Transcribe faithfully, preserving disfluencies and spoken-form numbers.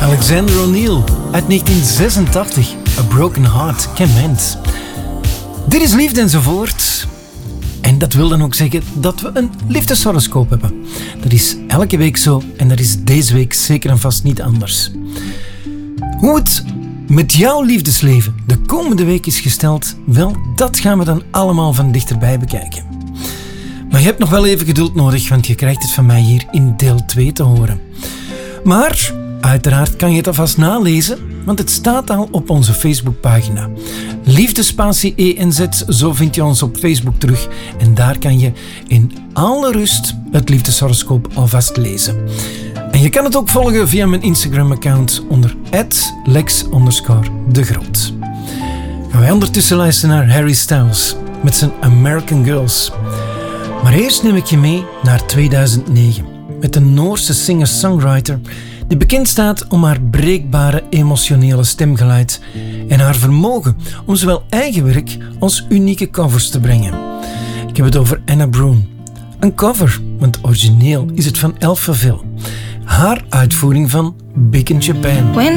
Alexander O'Neal uit negentien zesentachtig. A Broken Heart Can Mend. Dit is Liefde enzovoort. En dat wil dan ook zeggen dat we een liefdeshoroscoop hebben. Dat is elke week zo en dat is deze week zeker en vast niet anders. Hoe het met jouw liefdesleven de komende week is gesteld, wel, dat gaan we dan allemaal van dichterbij bekijken. Maar je hebt nog wel even geduld nodig, want je krijgt het van mij hier in deel twee te horen. Maar uiteraard kan je het alvast nalezen, want het staat al op onze Facebookpagina. Liefdespatie E N Z, zo vind je ons op Facebook terug. En daar kan je in alle rust het liefdeshoroscoop alvast lezen. En je kan het ook volgen via mijn Instagram-account onder at lex underscore de groot. Gaan wij ondertussen luisteren naar Harry Styles met zijn American Girls. Maar eerst neem ik je mee naar tweeduizend negen met een Noorse singer-songwriter die bekend staat om haar breekbare emotionele stemgeluid en haar vermogen om zowel eigen werk als unieke covers te brengen. Ik heb het over Anna Brun. Een cover, want origineel is het van Elphaville. Haar uitvoering van Big in Japan. When